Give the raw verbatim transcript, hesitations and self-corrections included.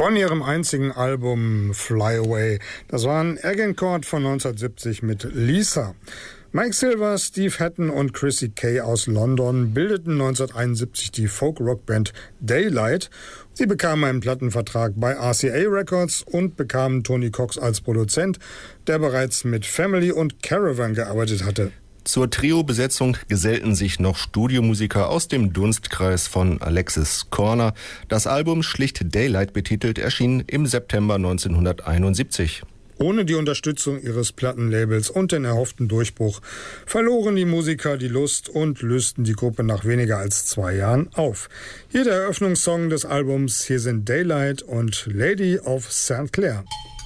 Von ihrem einzigen Album Fly Away. Das war ein Agincourt von neunzehnhundertsiebzig mit Lisa. Mike Silver, Steve Hatton und Chrissy Kay aus London bildeten neunzehnhunderteinundsiebzig die Folk-Rock-Band Daylight. Sie bekamen einen Plattenvertrag bei R C A Records und bekamen Tony Cox als Produzent, der bereits mit Family und Caravan gearbeitet hatte. Zur Trio-Besetzung gesellten sich noch Studiomusiker aus dem Dunstkreis von Alexis Korner. Das Album, schlicht Daylight betitelt, erschien im September neunzehnhunderteinundsiebzig. Ohne die Unterstützung ihres Plattenlabels und den erhofften Durchbruch verloren die Musiker die Lust und lösten die Gruppe nach weniger als zwei Jahren auf. Hier der Eröffnungssong des Albums, hier sind Daylight und Lady of Saint Clair.